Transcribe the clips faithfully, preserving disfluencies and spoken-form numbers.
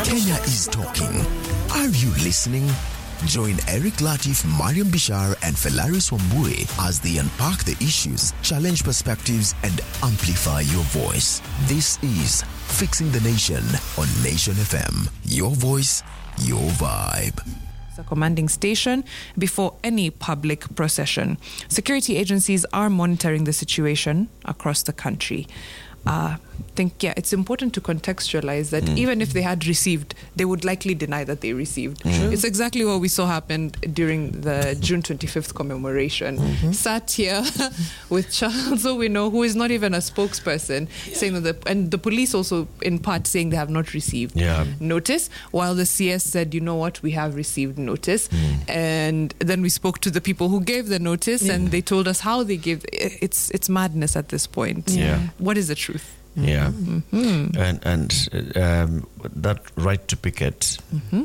Kenya is talking. Are you listening? Join Eric Latif, Mariam Bishar, and Felaris Wambue as they unpack the issues, challenge perspectives, and amplify your voice. This is Fixing the Nation on Nation F M. Your voice, your vibe. A commanding station before any public procession. Security agencies are monitoring the situation across the country. I uh, think, yeah, it's important to contextualize that mm. even if they had received, they would likely deny that they received. Mm. It's exactly what we saw happen during the June twenty-fifth commemoration. Mm-hmm. Sat here with Charles Owino, who is not even a spokesperson, yeah. saying that, the, and the police also in part saying they have not received yeah. notice, while the C S said, you know what, we have received notice. Mm. And then we spoke to the people who gave the notice yeah. and they told us how they gave. It's, it's madness at this point. Yeah. What is the truth? Yeah, mm-hmm. and and um, that right to picket. Mm-hmm.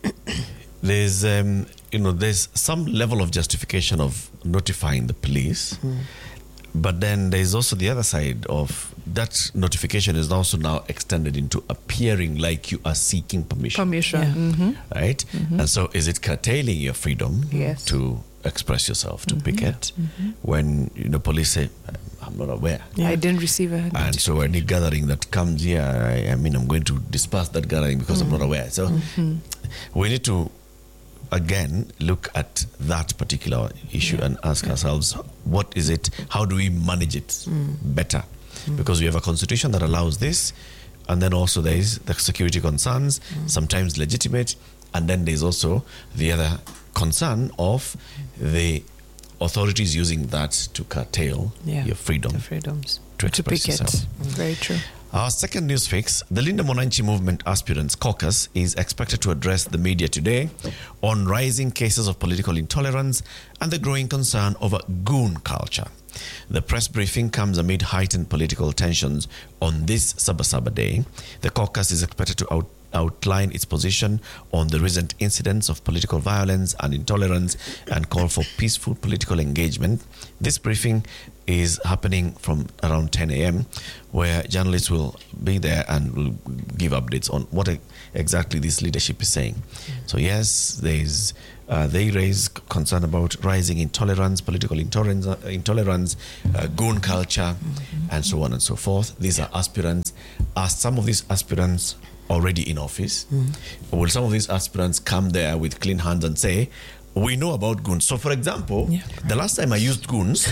There's um, you know there's some level of justification of notifying the police, mm. but then there's also the other side of that notification is also now extended into appearing like you are seeking permission. Permission, yeah. mm-hmm. right? Mm-hmm. And so, is it curtailing your freedom yes. to express yourself, to mm-hmm. picket, mm-hmm. when you know police say, I'm not aware. Yeah. I didn't receive a And so any gathering that comes here, I, I mean, I'm going to disperse that gathering because mm. I'm not aware. So mm-hmm. we need to, again, look at that particular issue yeah. and ask yeah. ourselves, what is it? How do we manage it mm. better? Mm. Because we have a constitution that allows this, and then also there is the security concerns, mm. sometimes legitimate, and then there's also the other concern of the authorities using that to curtail yeah, your freedom the freedoms to express to picket. yourself. Mm. Very true. Our second news fix, the Linda Mwananchi Movement Aspirants Caucus is expected to address the media today on rising cases of political intolerance and the growing concern over goon culture. The press briefing comes amid heightened political tensions on this Sabasaba Day. The caucus is expected to out outline its position on the recent incidents of political violence and intolerance and call for peaceful political engagement. This briefing is happening from around ten a.m. where journalists will be there and will give updates on what exactly this leadership is saying. Mm-hmm. So yes, there is uh, they raise concern about rising intolerance, political intolerance, uh, intolerance, uh, goon culture, mm-hmm. and so on and so forth. These are aspirants. Are some of these aspirants already in office? Mm. Will some of these aspirants come there with clean hands and say, we know about goons? So, for example, yeah. the last time I used goons,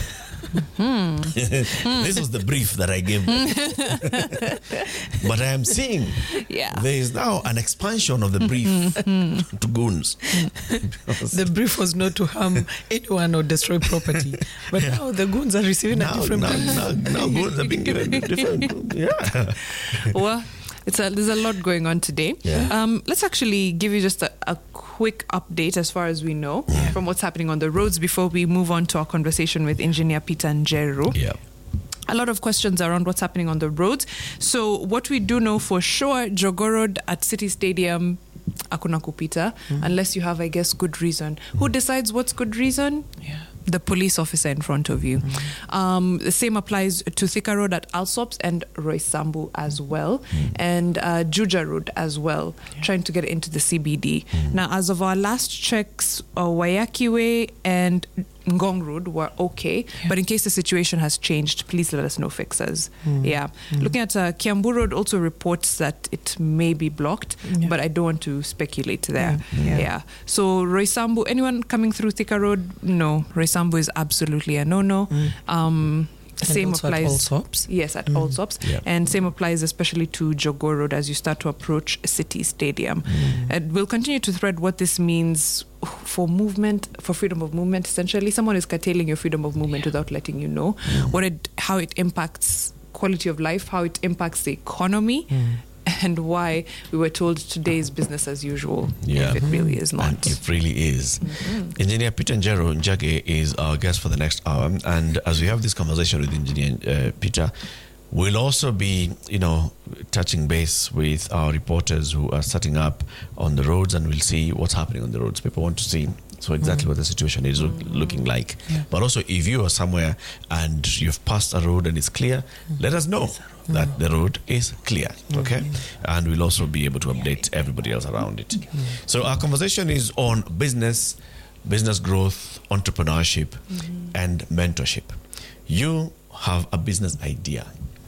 this was the brief that I gave them. But I am seeing yeah. there is now an expansion of the brief to goons. The brief was not to harm anyone or destroy property. But yeah. now the goons are receiving now, a different now, brief. now, now goons are being given a different. Yeah. Well, It's a, there's a lot going on today. Yeah. Um, let's actually give you just a, a quick update as far as we know yeah. from what's happening on the roads before we move on to our conversation with Engineer Peter Njeru. Yeah. A lot of questions around what's happening on the roads. So what we do know for sure, Jogoo Road at City Stadium, hakuna kupita, mm. unless you have, I guess, good reason. Mm. Who decides what's good reason? Yeah. The police officer in front of you. Mm. Um, the same applies to Thika Road at Alsops and Roysambu as well, mm. and uh, Juja Road as well, yeah. trying to get into the C B D. Mm. Now, as of our last checks, uh, Wayaki Way and Ngong Road were okay, yeah. but in case the situation has changed, please let us know fixes. Mm. Yeah. Mm. Looking at uh, Kiambu Road also reports that it may be blocked, yeah. but I don't want to speculate there. Yeah. Yeah. yeah. So Roysambu, anyone coming through Thika Road? No. Roysambu is absolutely a no-no. Mm. Um, And same also applies. At Alsops. Yes, at mm. Alsops. Yeah. And same applies especially to Jogoo Road as you start to approach City Stadium. Mm. And we'll continue to thread what this means for movement, for freedom of movement. Essentially, someone is curtailing your freedom of movement yeah. without letting you know mm. what it, how it impacts quality of life, how it impacts the economy. Mm. And why we were told today is business as usual. Yeah. If it really is not. And it really is. Mm-hmm. Engineer Peter Njeru Njage is our guest for the next hour. And as we have this conversation with Engineer uh, Peter, we'll also be, you know, touching base with our reporters who are setting up on the roads, and we'll see what's happening on the roads. People want to see So exactly what the situation is look, looking like. Yeah. But also, if you are somewhere and you've passed a road and it's clear, let us know that the road is clear, okay? And we'll also be able to update everybody else around it. So our conversation is on business, business growth, entrepreneurship, and mentorship. You have a business idea.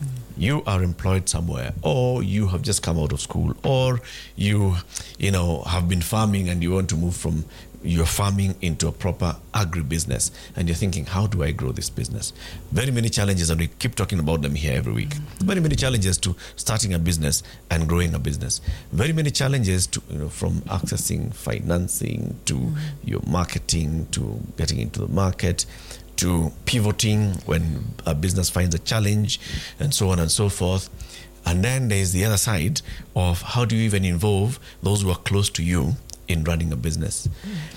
You are employed somewhere, or you have just come out of school, or you, you know, have been farming and you want to move from your farming into a proper agribusiness, and you're thinking, how do I grow this business? Very many challenges, and we keep talking about them here every week. Very many challenges to starting a business and growing a business. Very many challenges to, you know, from accessing financing to mm. your marketing, to getting into the market, to pivoting when a business finds a challenge, and so on and so forth. And then there's the other side of how do you even involve those who are close to you in running a business.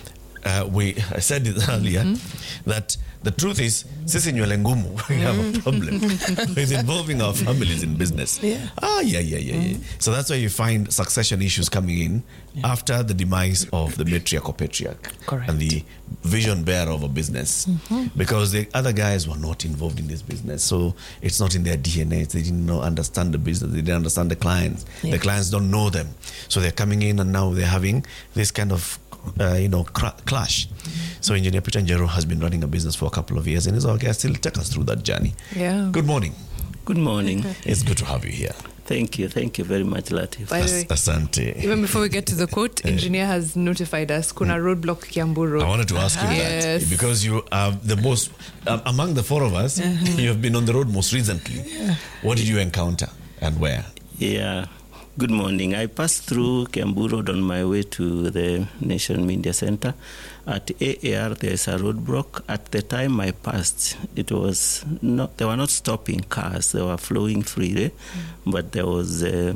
Uh, we I said it earlier mm-hmm. that the truth is, sisi nywele ngumu, we have a problem with involving our families in business. Yeah. Ah, yeah, yeah, yeah, mm. yeah. So that's why you find succession issues coming in yeah. after the demise of the matriarch or patriarch. Correct. And the vision bearer of a business. Mm-hmm. Because the other guys were not involved in this business. So it's not in their D N A. They didn't know, understand the business. They didn't understand the clients. Yeah. The clients don't know them. So they're coming in and now they're having this kind of Uh, you know, cr- clash. Mm-hmm. So Engineer Peter Njeru has been running a business for a couple of years and is our guest. He'll take us through that journey. Yeah. Good morning. Good morning. It's good to have you here. Thank you. Thank you very much, Latif. By the way, Asante. even before we get to the quote, Engineer has notified us, kuna roadblock Kiambu Road. I wanted to ask you Yes. that because you are the most, um, among the four of us, you have been on the road most recently. Yeah. What did you encounter and where? Yeah. Good morning. I passed through Kiambu Road on my way to the Nation Media Center. At A A R, there is a roadblock. At the time I passed, it was not, they were not stopping cars. They were flowing freely, mm. but there was a,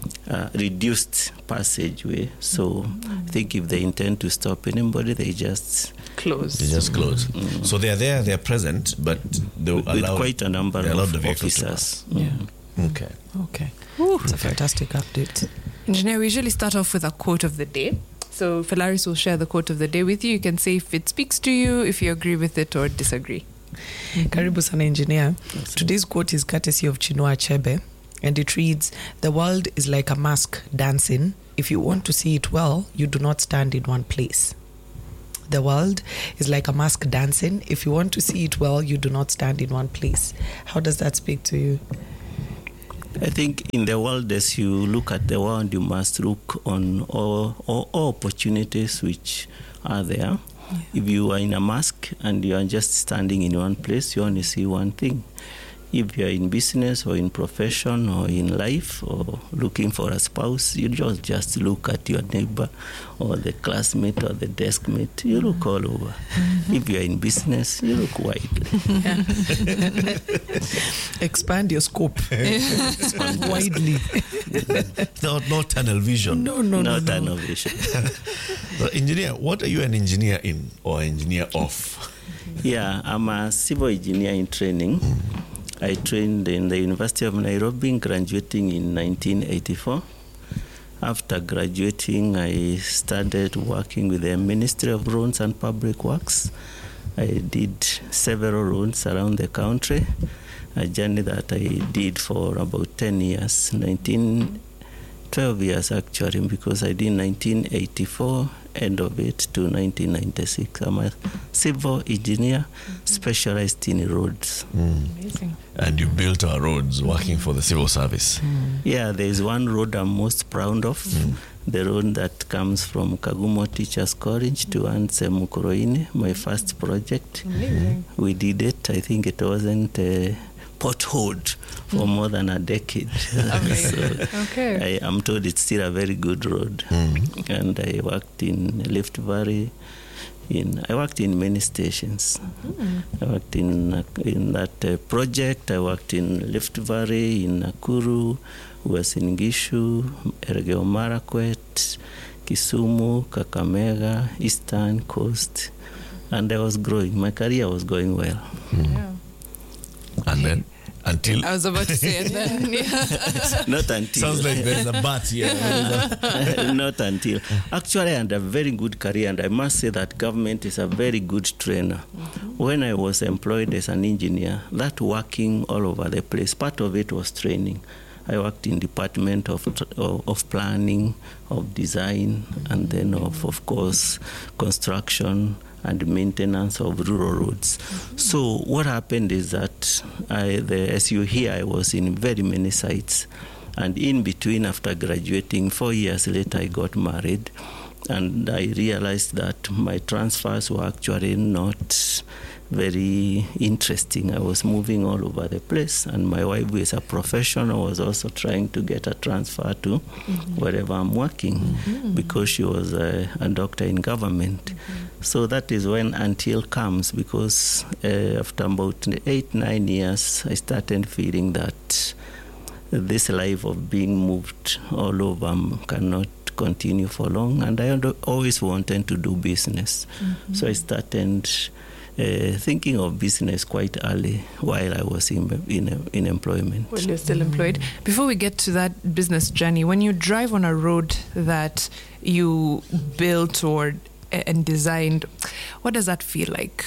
a reduced passageway. So mm. I think if they intend to stop anybody, they just close. They just close. Mm. So they are there, they are present, but they with, allow, with quite a number of the officers. Mm. Yeah. Okay. Okay. Ooh. It's a fantastic update. Engineer, we usually start off with a quote of the day. So Felaris will share the quote of the day with you. You can say if it speaks to you, if you agree with it or disagree. Mm-hmm. Karibu sana, Engineer. Today's quote is courtesy of Chinua Achebe, and it reads, "The world is like a mask dancing. If you want to see it well, you do not stand in one place." The world is like a mask dancing. If you want to see it well, you do not stand in one place. How does that speak to you? I think in the world, as you look at the world, you must look on all, all, all opportunities which are there. Yeah. If you are in a mask and you are just standing in one place, you only see one thing. If you are in business or in profession or in life or looking for a spouse, you just, just look at your neighbor or the classmate or the desk mate. You look all over. Mm-hmm. If you are in business, you look widely. Yeah. Expand your scope. Expand widely. no, no tunnel vision. No, no, no. No no, tunnel no. vision. So, engineer, what are you an engineer in or engineer of? Yeah, I'm a civil engineer in training. Mm-hmm. I trained in the University of Nairobi, graduating in nineteen eighty-four. After graduating, I started working with the Ministry of Roads and Public Works. I did several roads around the country, a journey that I did for about ten years, nineteen, twelve years actually, because I did nineteen eighty-four, end of it, to nineteen ninety-six. I'm a civil engineer specialized in roads. Mm. Amazing. And you built our roads working for the civil service. Mm. Yeah, there is one road I'm most proud of. Mm. The road that comes from Kagumo Teachers College to Anse Mukuroini, my first project. Amazing. We did it. I think it wasn't uh, potholed for more than a decade. Okay. So okay. I am told it's still a very good road. Mm. And I worked in Rift Valley. In I worked in many stations. Mm-hmm. I worked in uh, in that uh, project. I worked in Rift Valley, in Nakuru, Uasin Gishu, Elgeyo Marakwet, Kisumu, Kakamega, Eastern Coast, and I was growing. My career was going well. Mm. Yeah. And then? Until? I was about to say, and then, yeah. Not until. Sounds like there's a but here. Not until. Actually, I had a very good career, and I must say that government is a very good trainer. Mm-hmm. When I was employed as an engineer, that working all over the place, part of it was training. I worked in Department of of, of Planning, of Design, and then of, of course, construction and maintenance of rural roads. Mm-hmm. So what happened is that, I, the, as you hear, I was in very many sites. And in between, after graduating, four years later, I got married. And I realized that my transfers were actually not very interesting. I was moving all over the place, and my wife, who is a professional, was also trying to get a transfer to mm-hmm. wherever I'm working mm-hmm. because she was a, a doctor in government. Mm-hmm. So that is when Until comes, because uh, after about eight, nine years, I started feeling that this life of being moved all over cannot continue for long, and I always wanted to do business. Mm-hmm. So I started Uh, thinking of business quite early while I was in in, in employment. Well, you're still employed. Before we get to that business journey, when you drive on a road that you built or and designed, what does that feel like?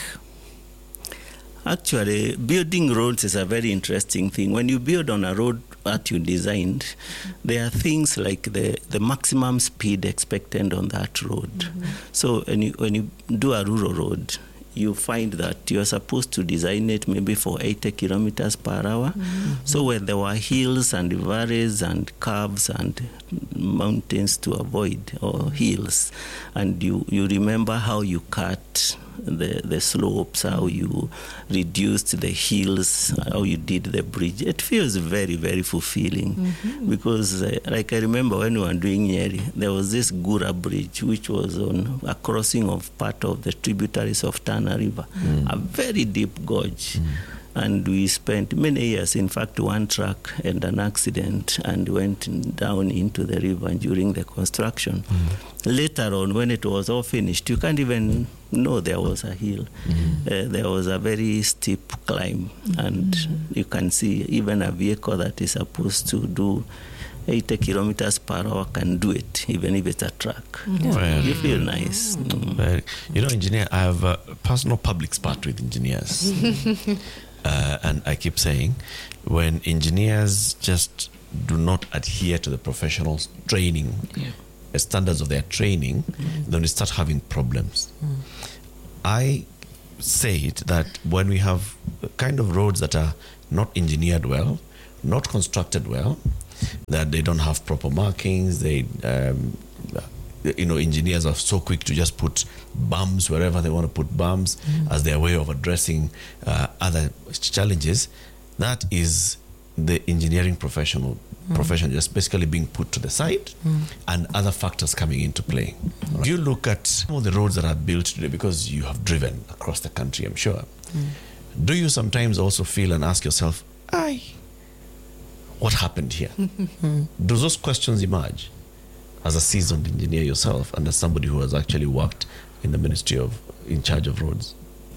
Actually, building roads is a very interesting thing. When you build on a road that you designed, there are things like the, the maximum speed expected on that road. Mm-hmm. So when you, when you do a rural road, you find that you're supposed to design it maybe for eighty kilometers per hour. Mm-hmm. So when there were hills and valleys and curves and mountains to avoid, or hills, and you, you remember how you cut the, the slopes, how you reduced the hills, how you did the bridge, it feels very, very fulfilling. Mm-hmm. Because uh, like I remember when we were doing Nyeri, there was this Gura bridge, which was on a crossing of part of the tributaries of Tana River, mm. a very deep gorge. Mm. And we spent many years, in fact, one truck had an accident and went down into the river during the construction. Mm. Later on, when it was all finished, you can't even know there was a hill. Mm. Uh, there was a very steep climb, and mm. you can see even a vehicle that is supposed to do eighty kilometers per hour can do it, even if it's a truck. Mm. Well, you feel nice. Mm. Well, you know, engineer, I have a personal public spat with engineers. Uh, and I keep saying, when engineers just do not adhere to the professional training, yeah. standards of their training, mm. then we start having problems. Mm. I say it that when we have kind of roads that are not engineered well, not constructed well, that they don't have proper markings, they, um, you know, engineers are so quick to just put bumps wherever they want to put bumps mm. as their way of addressing uh, other challenges. That is the engineering professional mm. profession just basically being put to the side mm. and other factors coming into play. Mm. Right. You look at some of the roads that are built today, because you have driven across the country, I'm sure. Mm. Do you sometimes also feel and ask yourself, "Aye, what happened here?" Mm. Do those questions emerge? As a seasoned engineer yourself, and as somebody who has actually worked in the Ministry of, in charge of roads?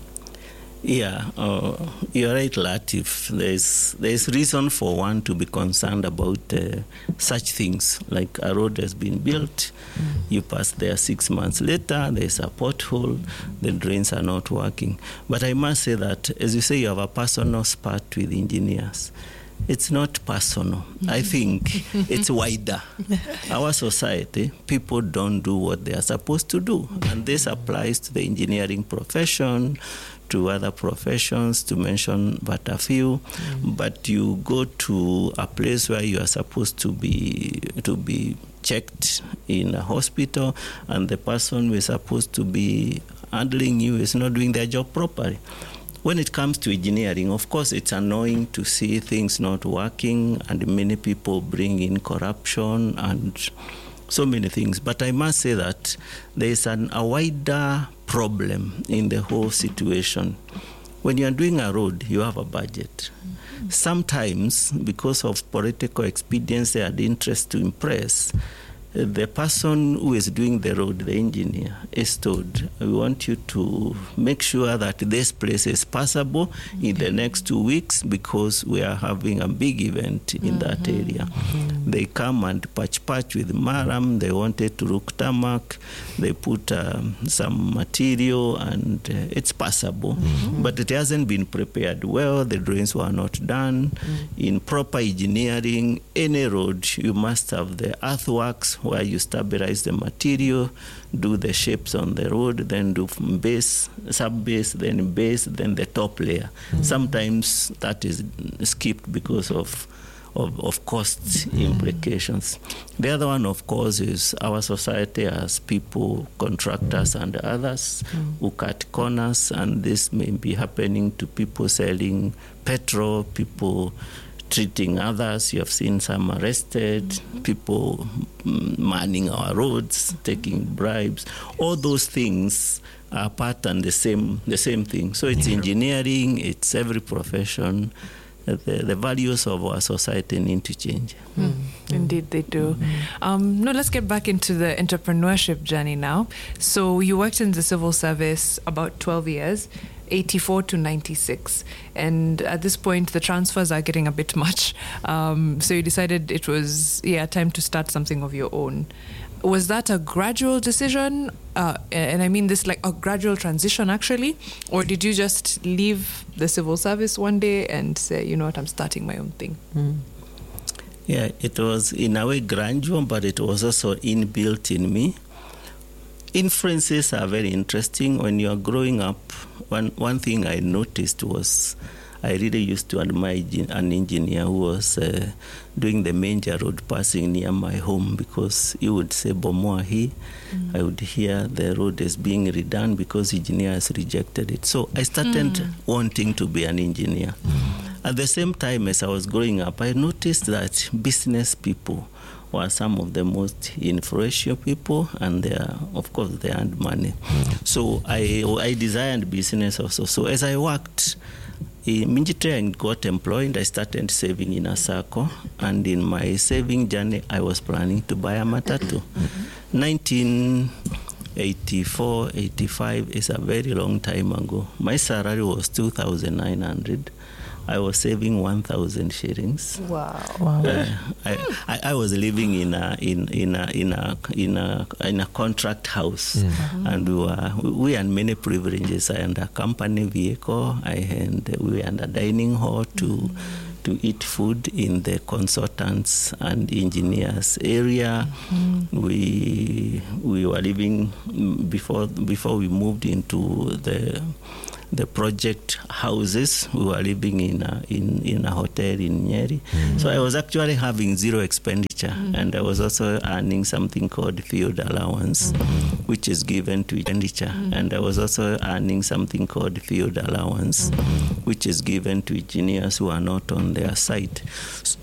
Yeah, uh, you're right, Latif. There's there's reason for one to be concerned about uh, such things. Like a road has been built, mm. you pass there six months later, there's a pothole, the drains are not working. But I must say that, as you say, you have a personal spat with engineers. It's not personal. I think it's wider. Our society, people don't do what they are supposed to do. And this applies to the engineering profession, to other professions, to mention but a few. Mm. But you go to a place where you are supposed to be to be checked in a hospital, and the person who is supposed to be handling you is not doing their job properly. When it comes to engineering, of course, it's annoying to see things not working, and many people bring in corruption and so many things. But I must say that there is an, a wider problem in the whole situation. When you are doing a road, you have a budget. Mm-hmm. Sometimes, because of political expediency and interest to impress, the person who is doing the road, the engineer, is told, we want you to make sure that this place is passable in the next two weeks because we are having a big event in mm-hmm. that area. Mm-hmm. They come and patch patch with maram. They wanted to look tarmac. They put um, some material and uh, it's passable. Mm-hmm. But it hasn't been prepared well. The drawings were not done. Mm-hmm. In proper engineering, any road, you must have the earthworks where you stabilize the material, do the shapes on the road, then do base, sub-base, then base, then the top layer. Mm-hmm. Sometimes that is skipped because of of, of cost mm-hmm. implications. The other one, of course, is our society as people, contractors and others mm-hmm. who cut corners, and this may be happening to people selling petrol, people treating others. You have seen some arrested, mm-hmm. people manning our roads, taking bribes. All those things are part and the same the same thing. So it's yeah. engineering, it's every profession. The, the values of our society need to change. Mm. Mm. Indeed, they do. Mm. Um, no, let's get back into the entrepreneurship journey now. So you worked in the civil service about twelve years. eighty-four to ninety-six, and at this point the transfers are getting a bit much, um, so you decided it was yeah time to start something of your own. Was that a gradual decision, uh, and I mean this like a gradual transition actually, or did you just leave the civil service one day and say, you know what, I'm starting my own thing? Mm. Yeah, it was in a way gradual, but it was also inbuilt in me. Inferences are very interesting. When you are growing up, one, one thing I noticed was I really used to admire an engineer who was uh, doing the major road passing near my home, because he would say, Bomoa he. Mm. I would hear the road is being redone because engineer has rejected it. So I started mm. wanting to be an engineer. Mm. At the same time as I was growing up, I noticed that business people were some of the most influential people, and they are, of course, they earned money. Mm. So I I designed business also. So as I worked, immediately I got employed, I started saving in a circle, and in my saving journey, I was planning to buy a matatu. Mm-hmm. nineteen eighty-four, eighty-five is a very long time ago. My salary was two thousand nine hundred. I was saving one thousand shillings. Wow! wow. Uh, I, I I was living in a in in a in a in a in a contract house, mm-hmm. and we were we had many privileges. I had a company vehicle. I had we had a dining hall to mm-hmm. to eat food in the consultants and engineers area. Mm-hmm. We we were living before before we moved into the. the project houses. We were living in a, in, in a hotel in Nyeri. Mm-hmm. So I was actually having zero expenditure, mm-hmm. and I was also earning something called field allowance, mm-hmm. which is given to expenditure. Mm-hmm. And I was also earning something called field allowance, mm-hmm. which is given to engineers who are not on their site.